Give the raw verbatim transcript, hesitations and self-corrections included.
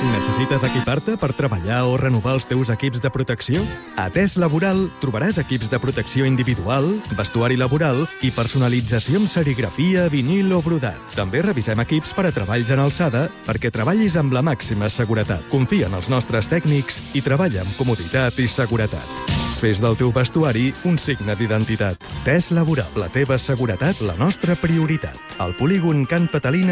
Necessites equipar-te per treballar o renovar els teus equips de protecció? A Tes Laboral trobaràs equips de protecció individual, vestuari laboral i personalització amb serigrafia, vinil o brodat. També revisem equips per a treballs en alçada perquè treballis amb la màxima seguretat. Confia en els nostres tècnics i treballa amb comoditat i seguretat. Fes del teu vestuari un signe d'identitat. Tes Laboral, la teva seguretat, la nostra prioritat. Al polígon Can Patalina